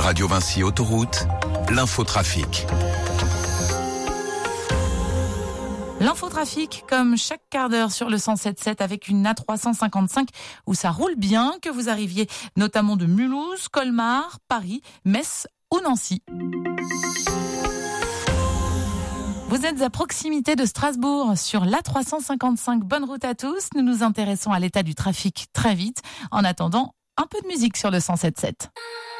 Radio Vinci Autoroute, l'infotrafic. L'infotrafic, comme chaque quart d'heure sur le 107.7 avec une A355 où ça roule bien, que vous arriviez notamment de Mulhouse, Colmar, Paris, Metz ou Nancy. Vous êtes à proximité de Strasbourg sur l'A355. Bonne route à tous. Nous nous intéressons à l'état du trafic très vite. En attendant, un peu de musique sur le 107.7.